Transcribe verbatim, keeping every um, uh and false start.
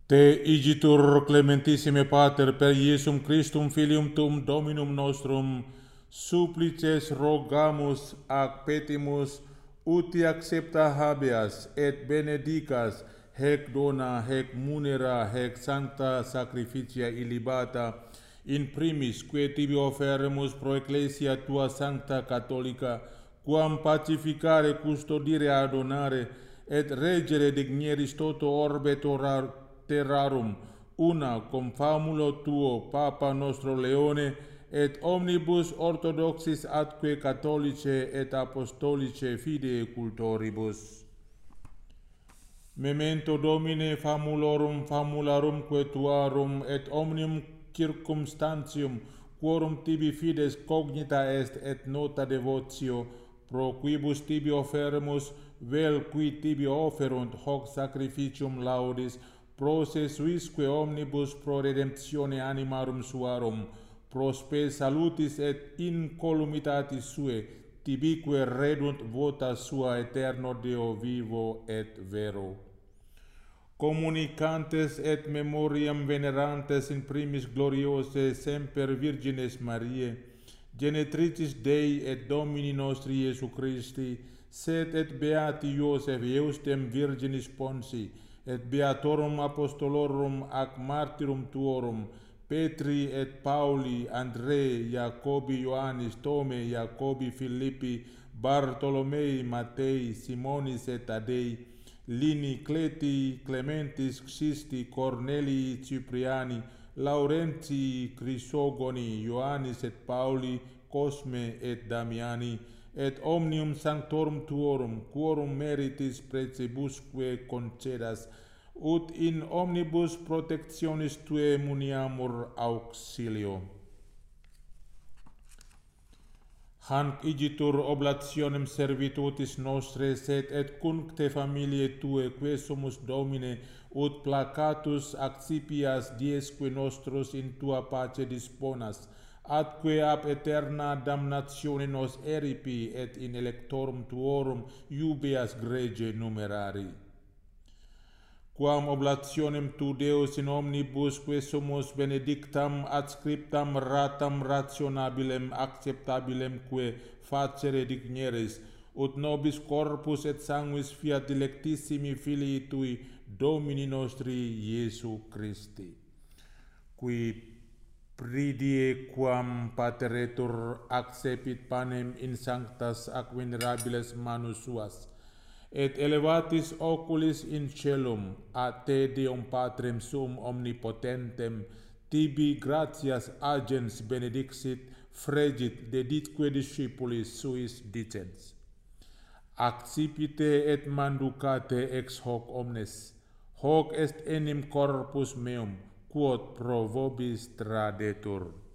Te igitur clementissime Pater per Iesum Christum filium tuum Dominum nostrum, supplices rogamus ac petimus uti accepta habeas et benedicas hec dona hec munera hec sancta sacrificia illibata in primis quae tibi offeremus pro ecclesia tua sancta catholica quam pacificare custodire adonare et regere digneris toto orbe torar terrarum una cum famulo tuo Papa nostro Leone et omnibus orthodoxis atque catholice et apostolice fidei cultoribus. Memento Domine famulorum famularum tuarum et omnium circumstantium quorum tibi fides cognita est et nota devotio pro quibus tibi offeremus vel qui tibi offerunt hoc sacrificium laudis pro se suisque omnibus pro redemptione animarum suarum pro spe salutis et incolumitatis sue tibique redunt vota sua eterno Deo vivo et vero. Communicantes et memoriam venerantes in primis gloriose semper Virgines Mariae, genetricis Dei et Domini nostri Iesu Christi, sed et beati Iosef Eustem Virginis Ponsi, et beatorum apostolorum ac martyrum tuorum, Petri et Pauli, Andrei, Jacobi, Ioannis, Tome, Jacobi, Philippi, Bartolomei, Matei, Simonis et Tadei, Lini, Cleti, Clementis, Xisti, Cornelii, Cipriani, Laurentii, Crisogoni, Ioannis et Pauli, Cosme et Damiani, et omnium sanctorum tuorum, quorum meritis precibusque concedas, ut in omnibus protectionis tuae muniamur auxilio. Hanc igitur oblationem servitutis nostre, sed et cuncte familiae tue, que sumus Domine, ut placatus accipias diesque nostros in tua pace disponas, atque ab eterna damnatione nos eripi et in electorum tuorum iubeas grege numerari. Quam oblationem tu Deus in omnibus que sumus benedictam adscriptam ratam rationabilem acceptabilem que facere digneris, ut nobis corpus et sanguis fiat dilectissimi filii tui Domini nostri Iesu Christi, qui pridie quam pateretur accepit panem in sanctas ac venerabiles manus suas, et elevatis oculis in celum a te Deum Patrem suum omnipotentem, tibi gratias agens benedixit, fregit deditque discipulis suis dicens. Accipite et manducate ex hoc omnes, hoc est enim corpus meum, quod pro vobis tradetur.